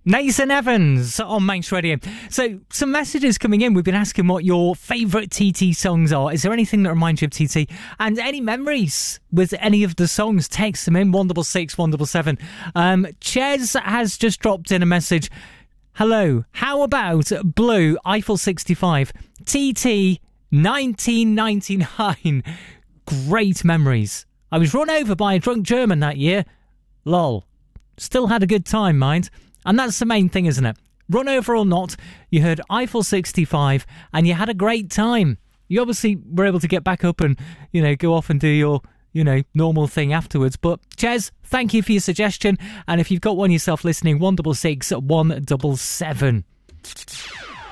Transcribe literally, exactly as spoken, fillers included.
Nathan Evans on Manx Radio. So, some messages coming in. We've been asking what your favourite T T songs are. Is there anything that reminds you of T T? And any memories with any of the songs? Text them in, one six six, one seven seven. Um, Ches has just dropped in a message. Hello, how about Blue, Eiffel sixty-five, T T nineteen ninety-nine? Great memories. I was run over by a drunk German that year. Lol. Still had a good time, mind. And that's the main thing, isn't it? Run over or not, you heard Eiffel sixty-five and you had a great time. You obviously were able to get back up and, you know, go off and do your, you know, normal thing afterwards. But, Ches, thank you for your suggestion. And if you've got one yourself listening, one six six, one seven seven.